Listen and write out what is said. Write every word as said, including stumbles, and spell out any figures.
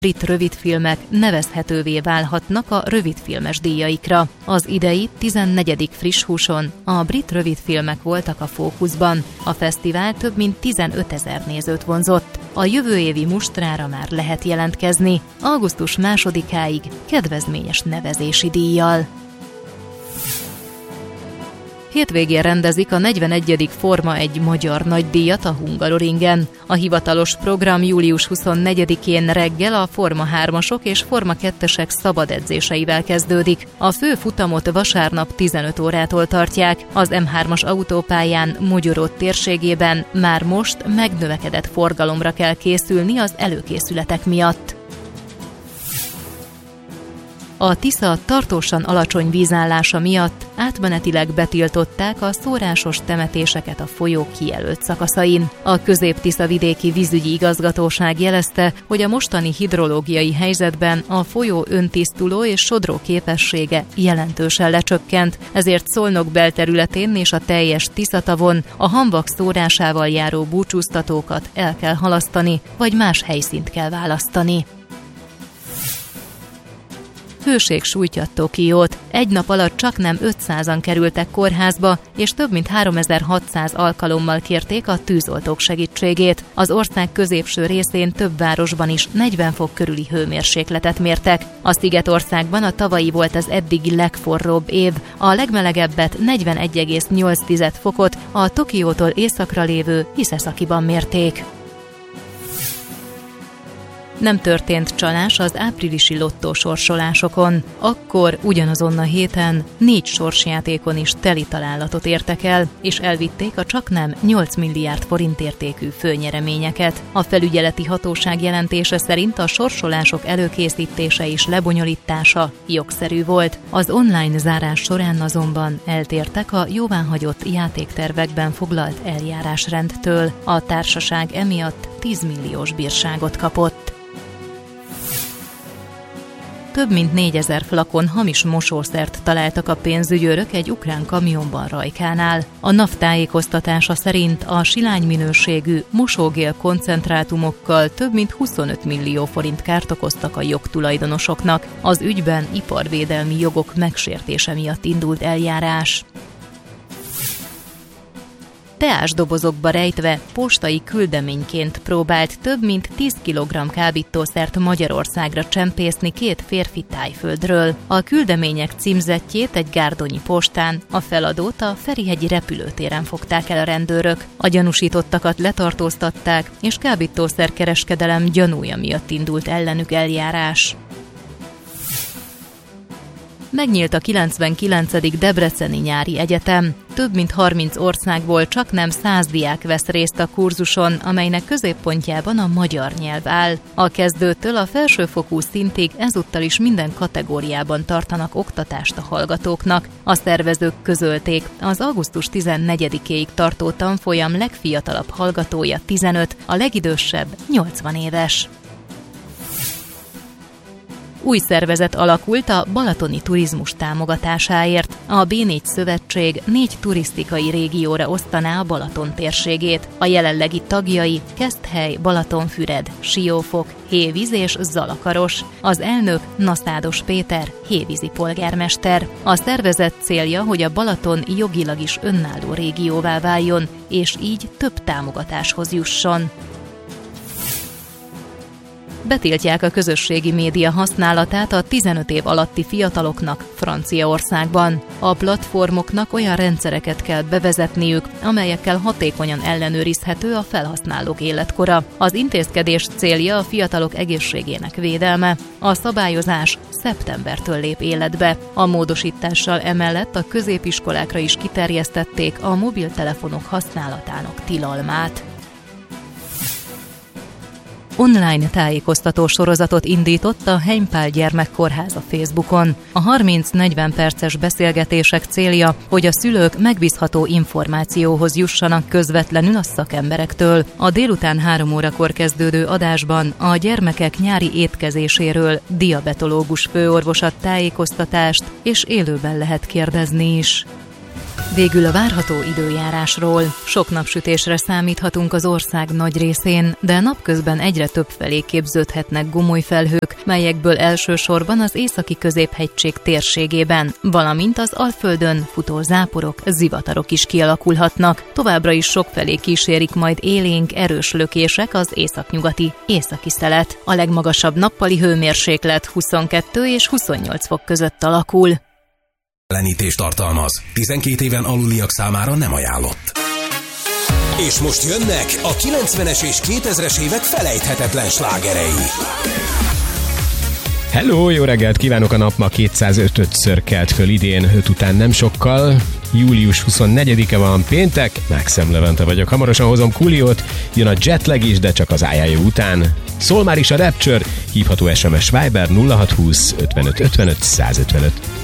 Brit rövidfilmek nevezhetővé válhatnak a rövidfilmes díjaikra. Az idei tizennegyedik friss húson a brit rövidfilmek voltak a fókuszban. A fesztivál több mint tizenötezer nézőt vonzott. A jövő évi mustrára már lehet jelentkezni, augusztus másodikáig kedvezményes nevezési díjjal. Hétvégén rendezik a negyvenegyedik Forma egy magyar nagydíjat a Hungaroringen. A hivatalos program július huszonnegyedikén reggel a Forma hármasok és Forma kettesek szabad edzéseivel kezdődik. A fő futamot vasárnap tizenöt órától tartják. Az em hármas autópályán Mogyorod térségében már most megnövekedett forgalomra kell készülni az előkészületek miatt. A Tisza tartósan alacsony vízállása miatt átmenetileg betiltották a szórásos temetéseket a folyó kijelölt szakaszain. A Közép-Tisza vidéki vízügyi igazgatóság jelezte, hogy a mostani hidrológiai helyzetben a folyó öntisztuló és sodró képessége jelentősen lecsökkent, ezért Szolnok belterületén és a teljes Tiszatavon a hamvak szórásával járó búcsúztatókat el kell halasztani, vagy más helyszínt kell választani. Hőség sújtja Tokiót. Egy nap alatt csaknem ötszázan kerültek kórházba, és több mint háromezer-hatszáz alkalommal kérték a tűzoltók segítségét. Az ország középső részén több városban is negyven fok körüli hőmérsékletet mértek. A Szigetországban a tavalyi volt az eddigi legforróbb év, a legmelegebbet negyvenegy egész nyolc fokot a Tokiótól északra lévő Hiseszakiban mérték. Nem történt csalás az áprilisi lottó sorsolásokon. Akkor ugyanazon a héten négy sorsjátékon is teli találatot értek el, és elvitték a csaknem nyolc milliárd forint értékű főnyereményeket. A felügyeleti hatóság jelentése szerint a sorsolások előkészítése és lebonyolítása jogszerű volt. Az online zárás során azonban eltértek a jóváhagyott játéktervekben foglalt eljárásrendtől. A társaság emiatt tíz milliós bírságot kapott. Több mint négyezer flakon hamis mosószert találtak a pénzügyőrök egy ukrán kamionban Rajkánál. A NAV tájékoztatása szerint a silány minőségű mosógél koncentrátumokkal több mint huszonöt millió forint kárt okoztak a jogtulajdonosoknak. Az ügyben iparvédelmi jogok megsértése miatt indult eljárás. Teásdobozokba rejtve postai küldeményként próbált több mint tíz kilogramm kábítószert Magyarországra csempészni két férfi Tájföldről. A küldemények címzettjét egy gárdonyi postán, a feladót a Ferihegyi repülőtéren fogták el a rendőrök. A gyanúsítottakat letartóztatták, és kábítószerkereskedelem gyanúja miatt indult ellenük eljárás. Megnyílt a kilencvenkilencedik Debreceni Nyári Egyetem. Több mint harminc országból csaknem száz diák vesz részt a kurzuson, amelynek középpontjában a magyar nyelv áll. A kezdőtől a felsőfokú szintig ezúttal is minden kategóriában tartanak oktatást a hallgatóknak. A szervezők közölték, az augusztus tizennegyedikéig tartó tanfolyam legfiatalabb hallgatója tizenöt, a legidősebb nyolcvan éves. Új szervezet alakult a balatoni turizmus támogatásáért. A bé négy szövetség négy turisztikai régióra osztaná a Balaton térségét. A jelenlegi tagjai Keszthely, Balatonfüred, Siófok, Hévíz és Zalakaros. Az elnök Naszádos Péter, hévízi polgármester. A szervezet célja, hogy a Balaton jogilag is önálló régióvá váljon, és így több támogatáshoz jusson. Betiltják a közösségi média használatát a tizenöt év alatti fiataloknak Franciaországban. A platformoknak olyan rendszereket kell bevezetniük, amelyekkel hatékonyan ellenőrizhető a felhasználók életkora. Az intézkedés célja a fiatalok egészségének védelme. A szabályozás szeptembertől lép életbe. A módosítással emellett a középiskolákra is kiterjesztették a mobiltelefonok használatának tilalmát. Online tájékoztató sorozatot indított a Heimpál Gyermekkórház a Facebookon. A harminc-negyven perces beszélgetések célja, hogy a szülők megbízható információhoz jussanak közvetlenül a szakemberektől. A délután három órakor kezdődő adásban a gyermekek nyári étkezéséről diabetológus főorvos ad tájékoztatást, és élőben lehet kérdezni is. Végül a várható időjárásról. Sok napsütésre számíthatunk az ország nagy részén, de napközben egyre több felé képződhetnek gomoly felhők, melyekből elsősorban az északi középhegység térségében, valamint az Alföldön futó záporok, zivatarok is kialakulhatnak. Továbbra is sokfelé kísérik majd élénk, erős lökések az északnyugati, északi szelet. A legmagasabb nappali hőmérséklet huszonkettő és huszonnyolc fok között alakul. Ellenítést tartalmaz. tizenkét éven aluliak számára nem ajánlott. És most jönnek a kilencvenes és kétezres évek felejthetetlen slágerei. Hello, jó reggelt kívánok! A nap ma kétszázötödször kelt föl idén, öt után nem sokkal. július huszonnegyedike van, péntek, Maxem Levente vagyok. Hamarosan hozom Cooliót, jön a Jetlag is, de csak az I I O után. Szól már is a Rapture, hívható es em es Viber nulla hat húsz ötvenöt ötvenöt százötvenöt.